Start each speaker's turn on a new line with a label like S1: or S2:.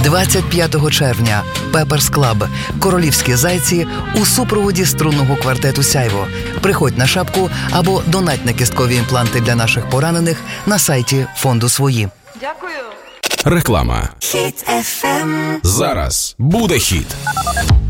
S1: 25 червня Пеперс Клаб. Королівські зайці у супроводі струнного квартету «Сяйво». Приходь на шапку або донать на кісткові імпланти для наших поранених на сайті фонду «Свої».
S2: Дякую.
S3: Реклама.
S4: Хіт FM.
S3: Зараз буде хіт.